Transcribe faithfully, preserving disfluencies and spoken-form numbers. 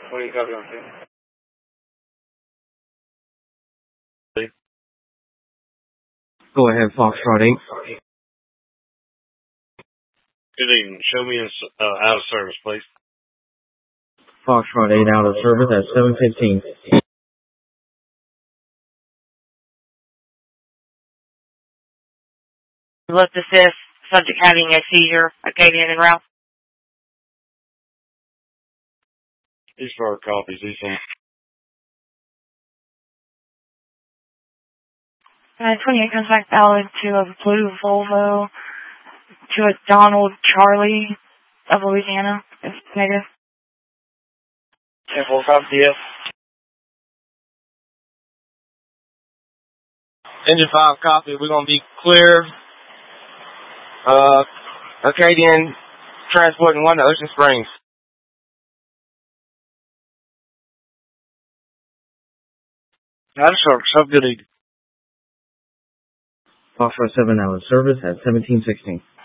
What do you copy on to? Go ahead, Foxtrot eight. Good evening. Show me in, uh, out of service, please. Foxtrot eight out of service at seven fifteen. Let's assist subject having a seizure, Acadian en route. These are our copies. These are. Uh, twenty-eight comes back valid to a blue Volvo to a Donald Charlie of Louisiana. It's negative. ten four copy, yes. Engine five copy. We're going to be clear. Uh, Acadian transporting one to Ocean Springs. Out of service. Have a good evening. Foxtrot seven out of service at seventeen sixteen.